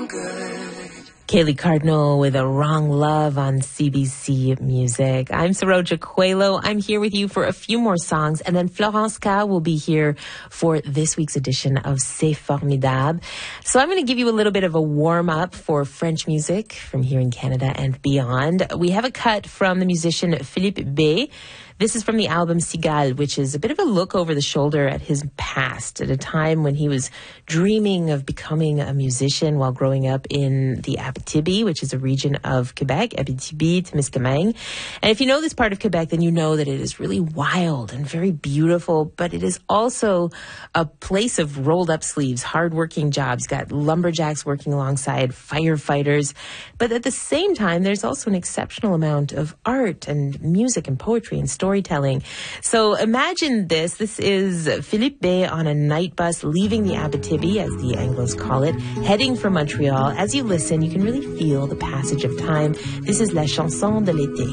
Kaylee Cardinal with A Wrong Love on CBC Music. I'm Saroja Coelho. I'm here with you for a few more songs, and then Florence K will be here for this week's edition of C'est Formidable. So I'm going to give you a little bit of a warm-up for French music from here in Canada and beyond. We have a cut from the musician Philippe Bey. This is from the album Cigale, which is a bit of a look over the shoulder at his past, at a time when he was dreaming of becoming a musician while growing up in the Abitibi, which is a region of Quebec, Abitibi, Témiscamingue. And if you know this part of Quebec, then you know that it is really wild and very beautiful, but it is also a place of rolled up sleeves, hardworking jobs. Got lumberjacks working alongside firefighters. But at the same time, there's also an exceptional amount of art and music and poetry and storytelling. So imagine this. This is Philippe Bey on a night bus leaving the Abitibi, as the Anglos call it, heading for Montreal. As you listen, you can really feel the passage of time. This is La Chanson de l'été.